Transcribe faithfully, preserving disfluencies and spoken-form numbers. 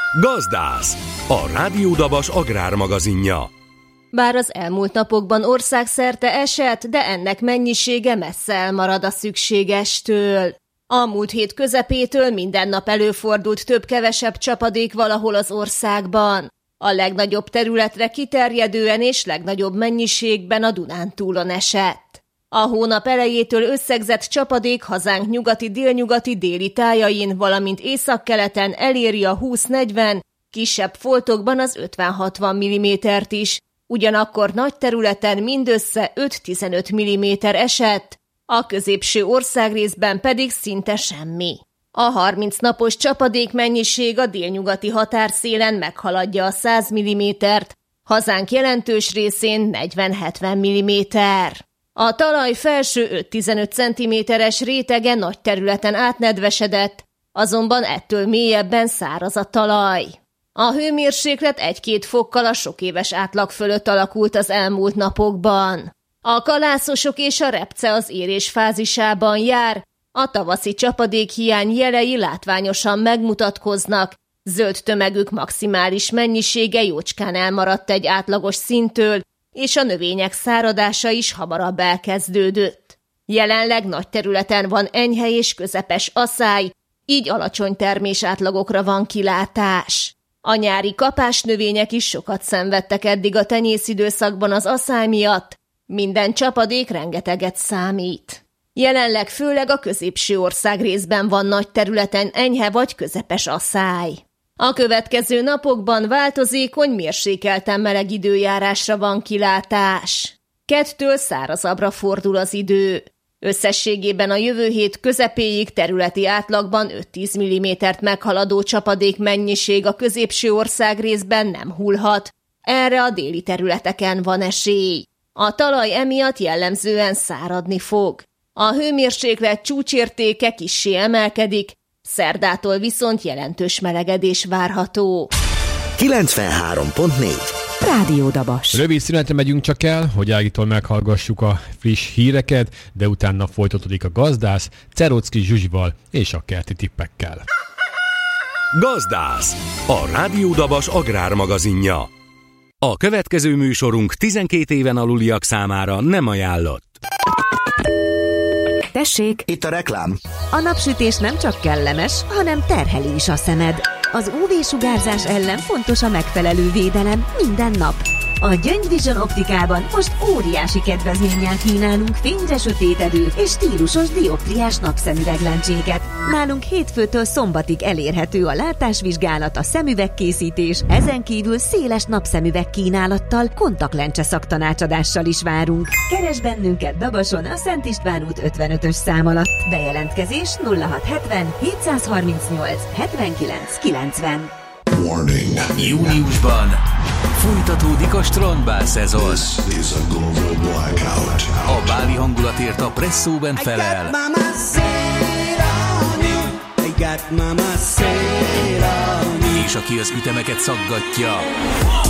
Gazdász, a Rádió Dabas agrármagazinja. Bár az elmúlt napokban országszerte esett, de ennek mennyisége messze elmarad a szükségestől. A múlt hét közepétől minden nap előfordult több-kevesebb csapadék valahol az országban. A legnagyobb területre kiterjedően és legnagyobb mennyiségben a Dunántúlon esett. A hónap elejétől összegzett csapadék hazánk nyugati-délnyugati déli tájain, valamint északkeleten eléri a húsz-negyven, kisebb foltokban az ötven-hatvan millimétert is, ugyanakkor nagy területen mindössze öt-tizenöt milliméter esett, a középső országrészben pedig szinte semmi. A harminc napos csapadék mennyiség a délnyugati határszélen meghaladja a száz millimétert, hazánk jelentős részén negyven-hetven milliméter. A talaj felső öt-tizenöt centiméteres rétege nagy területen átnedvesedett, azonban ettől mélyebben száraz a talaj. A hőmérséklet egy-két fokkal a sokéves átlag fölött alakult az elmúlt napokban. A kalászosok és a repce az érés fázisában jár, a tavaszi csapadékhiány jelei látványosan megmutatkoznak, zöld tömegük maximális mennyisége jócskán elmaradt egy átlagos szinttől, és a növények száradása is hamarabb elkezdődött. Jelenleg nagy területen van enyhe és közepes aszály, így alacsony termésátlagokra van kilátás. A nyári kapásnövények is sokat szenvedtek eddig a tenyészidőszakban az aszály miatt, minden csapadék rengeteget számít. Jelenleg főleg a középső országrészben van nagy területen enyhe vagy közepes aszály. A következő napokban változékony, mérsékelten meleg időjárásra van kilátás. Kedtől szárazabbra fordul az idő. Összességében a jövő hét közepéig területi átlagban öt-tíz millimétert meghaladó csapadék mennyiség a középső országrészben nem hullhat. Erre a déli területeken van esély. A talaj emiatt jellemzően száradni fog. A hőmérséklet csúcsértéke kissé emelkedik, szerdától viszont jelentős melegedés várható. kilencvenhárom pont négy Rádió Dabas. Rövid szünetre megyünk csak el, hogy Ágitól meghallgassuk a friss híreket, de utána folytatódik a Gazdász Cerocki Zsuzsival és a kerti tippekkel. Gazdász, a Rádió Dabas agrármagazinja. A következő műsorunk tizenkét éven aluliak számára nem ajánlott. Tessék! Itt a reklám. A napsütés nem csak kellemes, hanem terheli is a szemed. Az ú vé-sugárzás ellen fontos a megfelelő védelem minden nap. A Gyöngyvision optikában most óriási kedvezménnyel kínálunk fényre sötétedő és stílusos dioptriás napszemüveglencséket. Nálunk hétfőtől szombatig elérhető a látásvizsgálat, a szemüvegkészítés, ezen kívül széles napszemüveg kínálattal, kontaktlencse szaktanácsadással is várunk. Keresd bennünket Dabason a Szent István út ötvenötös szám alatt. Bejelentkezés nulla hat hetven hétszázharmincnyolc hetvenkilenc kilencven. Warning. Júniusban folytatódik a strandbál szezon. A báli hangulatért a Presszóben felel és aki az ütemeket szaggatja,